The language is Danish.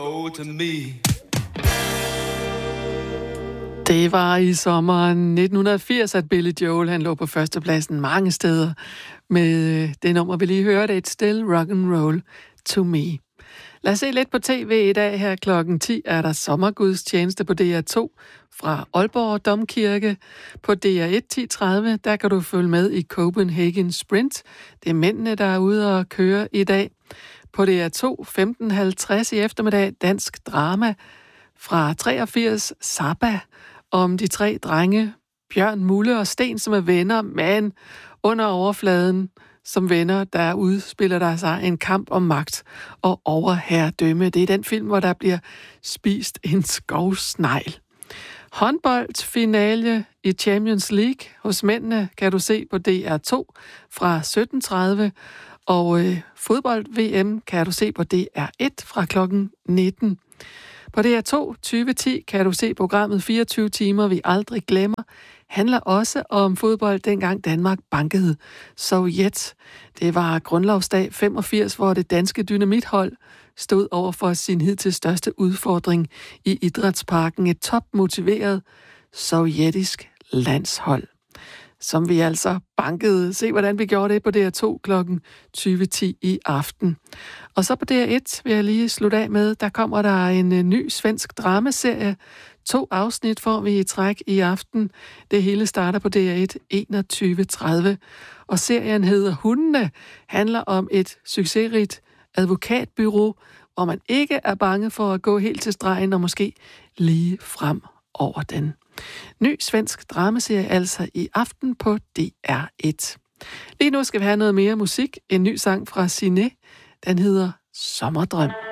To me. Det var i sommeren 1980, at Billy Joel han lå på førstepladsen mange steder med det nummer, vi lige hørte, It's Still Rock and Roll to Me. Lad os se lidt på tv i dag. Her klokken 10 er der sommergudstjeneste på DR2 fra Aalborg Domkirke. På DR1 10.30, der kan du følge med i Copenhagen Sprint. Det er mændene, der er ude og køre i dag. På DR2 15.50 i eftermiddag, dansk drama fra 83, Zappa, om de tre drenge, Bjørn, Mulle og Sten, som er venner, men under overfladen som venner, der udspiller der sig en kamp om magt og overherredømme. Det er den film, hvor der bliver spist en skovsnegl. Håndboldfinale i Champions League hos mændene kan du se på DR2 fra 17.30, og fodbold-VM kan du se på DR1 fra klokken 19. På DR2 2010 kan du se programmet 24 timer, vi aldrig glemmer. Handler også om fodbold, dengang Danmark bankede Sovjet. Det var grundlovsdag 85, hvor det danske dynamithold stod over for sin hidtil største udfordring i idrætsparken. Et topmotiveret sovjetisk landshold, som vi altså bankede. Se, hvordan vi gjorde det på DR2 klokken 20.10 i aften. Og så på DR1 vil jeg lige slutte af med, der kommer der en ny svensk dramaserie. 2 afsnit får vi i træk i aften. Det hele starter på DR1 21.30. Og serien hedder Hundene, handler om et succesrigt advokatbyrå, hvor man ikke er bange for at gå helt til stregen og måske lige frem over den. Ny svensk dramaserie altså i aften på DR1. Lige nu skal vi have noget mere musik. En ny sang fra Siné. Den hedder Sommerdrøm.